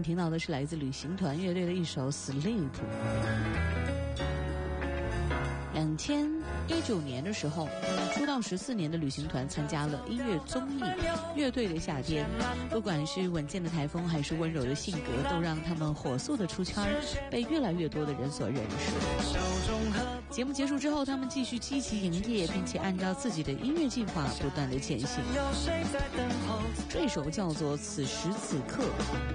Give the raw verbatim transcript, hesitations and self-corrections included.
面听到的是来自旅行团乐队的一首《Sleep》。两千一九年的时候，出道十四年的旅行团参加了音乐综艺《乐队的夏天》，不管是稳健的台风还是温柔的性格，都让他们火速的出圈，被越来越多的人所认识。节目结束之后，他们继续积极营业，并且按照自己的音乐计划不断的前行。这首叫做《此时此刻》。